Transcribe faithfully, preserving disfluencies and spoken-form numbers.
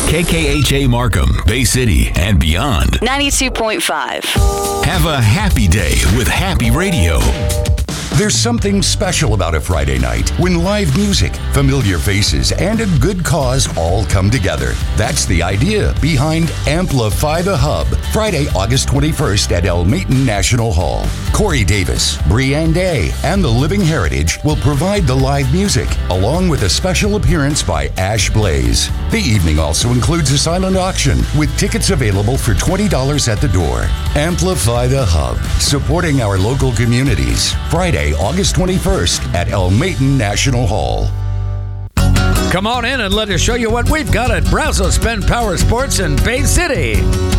K K H A Markham, Bay City, and beyond. ninety-two point five. Have a happy day with Happy Radio. There's something special about a Friday night when live music, familiar faces, and a good cause all come together. That's the idea behind Amplify the Hub, Friday, August twenty-first at El Maton National Hall. Corey Davis, Brianne Day, and the Living Heritage will provide the live music, along with a special appearance by Ash Blaze. The evening also includes a silent auction with tickets available for twenty dollars at the door. Amplify the Hub, supporting our local communities. Friday, August twenty-first at El Maton National Hall. Come on in and let us show you what we've got at Brazo Spend Power Sports in Bay City.